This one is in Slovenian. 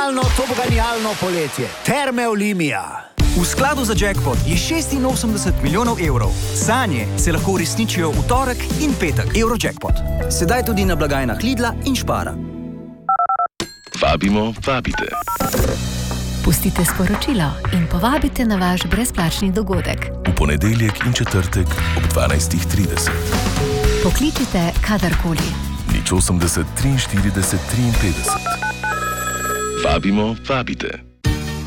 Genialno, tobogenialno poletje. Terme Olimia. V skladu za jackpot je 86 milijonov evrov. Sanje se lahko uresničijo v torek in petek. Eurojackpot. Sedaj tudi na blagajnah Lidla in Spara. Vabimo, vabite. Pustite sporočilo in povabite na vaš brezplačni dogodek. V ponedeljek in četrtek ob 12:30. Pokličite kadarkoli. 80 43 53. Vabimo, vabite.